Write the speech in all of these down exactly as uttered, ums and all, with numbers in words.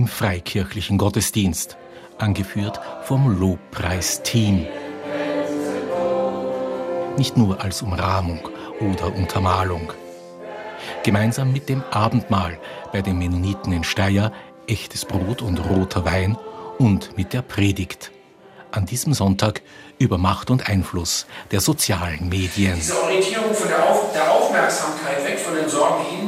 im freikirchlichen Gottesdienst, angeführt vom Lobpreisteam. Nicht nur als Umrahmung oder Untermalung. Gemeinsam mit dem Abendmahl bei den Mennoniten in Steyr, echtes Brot und roter Wein und mit der Predigt. An diesem Sonntag über Macht und Einfluss der sozialen Medien. Diese Orientierung von der, Auf- der Aufmerksamkeit weg von den Sorgen hin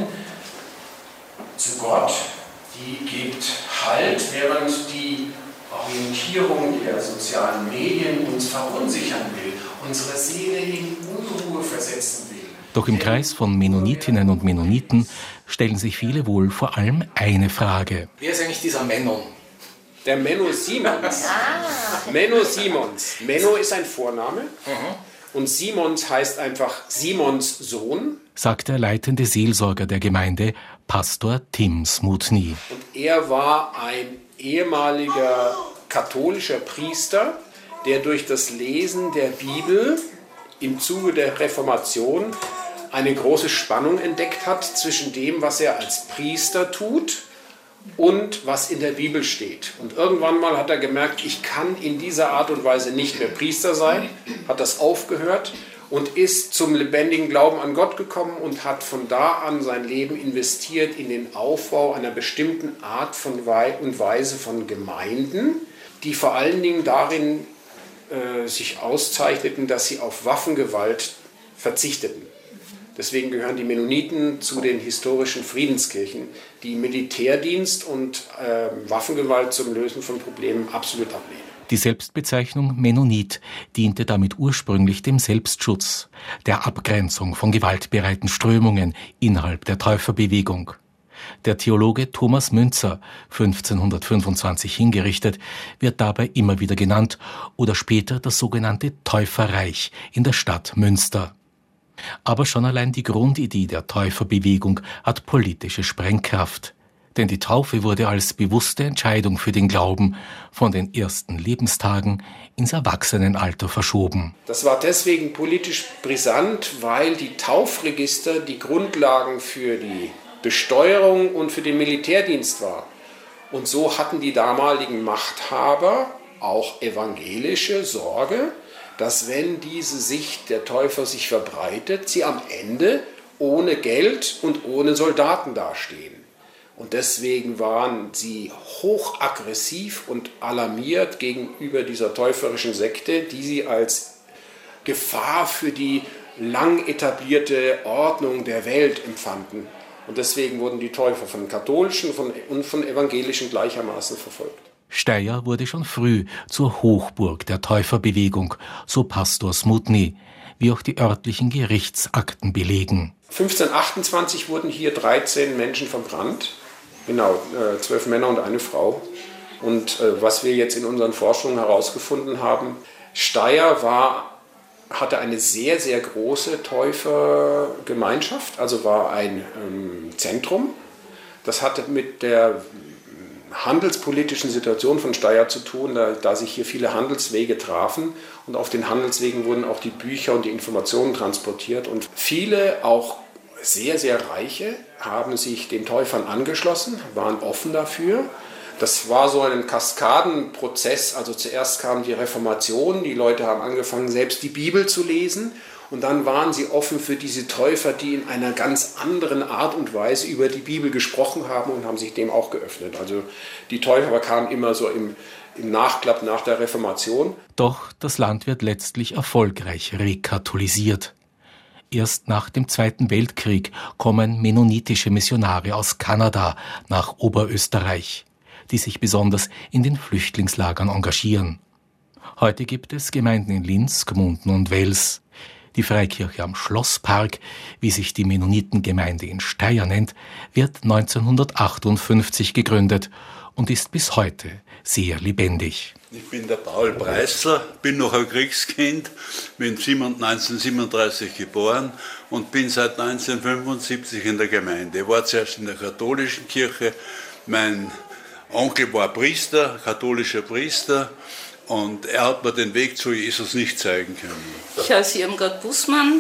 zu Gott, die gibt Halt, während die Orientierung der sozialen Medien uns verunsichern will, unsere Seele in Unruhe versetzen will. Doch im Kreis von Mennonitinnen und Mennoniten stellen sich viele wohl vor allem eine Frage. Wer ist eigentlich dieser Mennon? Der Menno Simons. Ah. Menno Simons. Menno ist ein Vorname. Mhm. Und Simons heißt einfach Simons Sohn. Sagt der leitende Seelsorger der Gemeinde, Pastor Tim Smutny. Und er war ein ehemaliger katholischer Priester, der durch das Lesen der Bibel im Zuge der Reformation eine große Spannung entdeckt hat zwischen dem, was er als Priester tut und was in der Bibel steht. Und irgendwann mal hat er gemerkt, ich kann in dieser Art und Weise nicht mehr Priester sein, hat das aufgehört und ist zum lebendigen Glauben an Gott gekommen und hat von da an sein Leben investiert in den Aufbau einer bestimmten Art von Wei- und Weise von Gemeinden, die vor allen Dingen darin äh, sich auszeichneten, dass sie auf Waffengewalt verzichteten. Deswegen gehören die Mennoniten zu den historischen Friedenskirchen, die Militärdienst und äh, Waffengewalt zum Lösen von Problemen absolut ablehnen. Die Selbstbezeichnung Mennonit diente damit ursprünglich dem Selbstschutz, der Abgrenzung von gewaltbereiten Strömungen innerhalb der Täuferbewegung. Der Theologe Thomas Müntzer, fünfzehnhundertfünfundzwanzig hingerichtet, wird dabei immer wieder genannt oder später das sogenannte Täuferreich in der Stadt Münster. Aber schon allein die Grundidee der Täuferbewegung hat politische Sprengkraft. Denn die Taufe wurde als bewusste Entscheidung für den Glauben von den ersten Lebenstagen ins Erwachsenenalter verschoben. Das war deswegen politisch brisant, weil die Taufregister die Grundlagen für die Besteuerung und für den Militärdienst war. Und so hatten die damaligen Machthaber, auch evangelische, Sorge, dass wenn diese Sicht der Täufer sich verbreitet, sie am Ende ohne Geld und ohne Soldaten dastehen. Und deswegen waren sie hochaggressiv und alarmiert gegenüber dieser täuferischen Sekte, die sie als Gefahr für die lang etablierte Ordnung der Welt empfanden. Und deswegen wurden die Täufer von katholischen und von evangelischen gleichermaßen verfolgt. Steyr wurde schon früh zur Hochburg der Täuferbewegung, so Pastor Smutny, wie auch die örtlichen Gerichtsakten belegen. fünfzehnhundertachtundzwanzig wurden hier dreizehn Menschen verbrannt, genau, äh, zwölf Männer und eine Frau. Und äh, was wir jetzt in unseren Forschungen herausgefunden haben, Steyr war, hatte eine sehr, sehr große Täufergemeinschaft, also war ein ähm, Zentrum. Das hatte mit der handelspolitischen Situation von Steyr zu tun, da, da sich hier viele Handelswege trafen und auf den Handelswegen wurden auch die Bücher und die Informationen transportiert und viele, auch sehr, sehr Reiche, haben sich den Täufern angeschlossen, waren offen dafür. Das war so ein Kaskadenprozess, also zuerst kam die Reformation, die Leute haben angefangen, selbst die Bibel zu lesen. Und dann waren sie offen für diese Täufer, die in einer ganz anderen Art und Weise über die Bibel gesprochen haben und haben sich dem auch geöffnet. Also die Täufer kamen immer so im, im Nachklapp nach der Reformation. Doch das Land wird letztlich erfolgreich rekatholisiert. Erst nach dem Zweiten Weltkrieg kommen mennonitische Missionare aus Kanada nach Oberösterreich, die sich besonders in den Flüchtlingslagern engagieren. Heute gibt es Gemeinden in Linz, Gmunden und Wels. Die Freikirche am Schlosspark, wie sich die Mennonitengemeinde in Steyr nennt, wird neunzehnhundertachtundfünfzig gegründet und ist bis heute sehr lebendig. Ich bin der Paul Preisler, bin noch ein Kriegskind, bin neunzehnhundertsiebenunddreißig geboren und bin seit neunzehnhundertfünfundsiebzig in der Gemeinde. Ich war zuerst in der katholischen Kirche, mein Onkel war Priester, katholischer Priester. Und er hat mir den Weg zu Jesus nicht zeigen können. Ich heiße Irmgard Bußmann.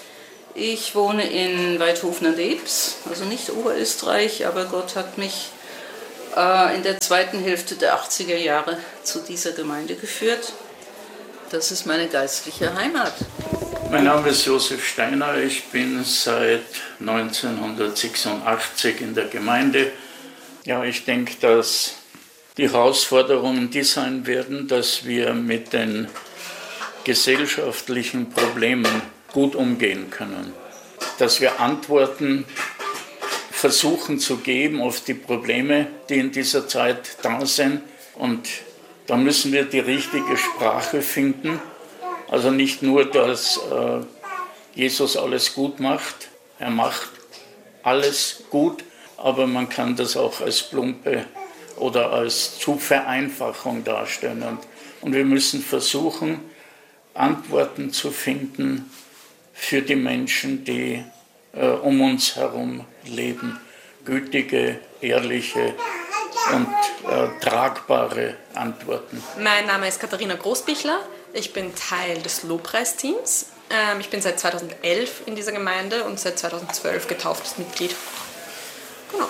Ich wohne in Weidhofen an der Ybbs, also nicht Oberösterreich, aber Gott hat mich äh, in der zweiten Hälfte der achtziger Jahre zu dieser Gemeinde geführt. Das ist meine geistliche Heimat. Mein Name ist Josef Steiner. Ich bin seit neunzehnhundertsechsundachtzig in der Gemeinde. Ja, ich denke, dass die Herausforderungen die sein werden, dass wir mit den gesellschaftlichen Problemen gut umgehen können. Dass wir Antworten versuchen zu geben auf die Probleme, die in dieser Zeit da sind. Und da müssen wir die richtige Sprache finden. Also nicht nur, dass äh, Jesus alles gut macht. Er macht alles gut, aber man kann das auch als plumpe oder als zu Vereinfachung darstellen. Und, und wir müssen versuchen, Antworten zu finden für die Menschen, die äh, um uns herum leben. Gütige, ehrliche und äh, tragbare Antworten. Mein Name ist Katharina Großbichler. Ich bin Teil des Lobpreisteams. Ähm, ich bin seit zweitausendelf in dieser Gemeinde und seit zweitausendzwölf getauftes Mitglied. Genau.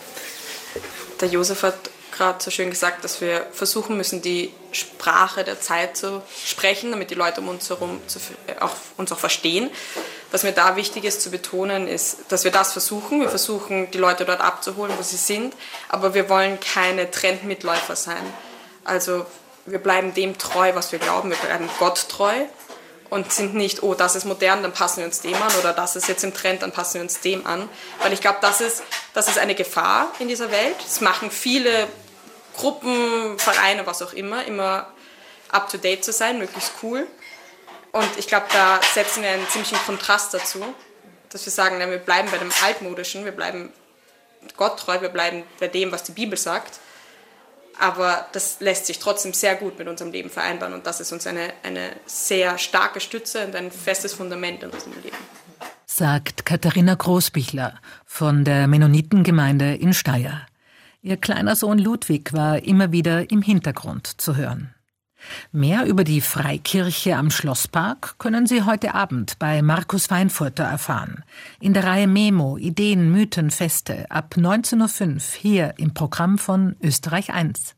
Der Josef hat gerade so schön gesagt, dass wir versuchen müssen, die Sprache der Zeit zu sprechen, damit die Leute um uns herum zu, auch, uns auch verstehen. Was mir da wichtig ist zu betonen, ist, dass wir das versuchen. Wir versuchen, die Leute dort abzuholen, wo sie sind, aber wir wollen keine Trendmitläufer sein. Also wir bleiben dem treu, was wir glauben. Wir bleiben Gott treu und sind nicht, oh, das ist modern, dann passen wir uns dem an, oder das ist jetzt im Trend, dann passen wir uns dem an. Weil ich glaube, das ist, das ist eine Gefahr in dieser Welt. Es machen viele Gruppen, Vereine, was auch immer, immer up-to-date zu sein, möglichst cool. Und ich glaube, da setzen wir einen ziemlichen Kontrast dazu, dass wir sagen, wir bleiben bei dem Altmodischen, wir bleiben Gott treu, wir bleiben bei dem, was die Bibel sagt. Aber das lässt sich trotzdem sehr gut mit unserem Leben vereinbaren und das ist uns eine, eine sehr starke Stütze und ein festes Fundament in unserem Leben. Sagt Katharina Großbichler von der Mennonitengemeinde in Steyr. Ihr kleiner Sohn Ludwig war immer wieder im Hintergrund zu hören. Mehr über die Freikirche am Schlosspark können Sie heute Abend bei Markus Weinfurter erfahren. In der Reihe Memo, Ideen, Mythen, Feste ab neunzehn Uhr fünf hier im Programm von Österreich eins.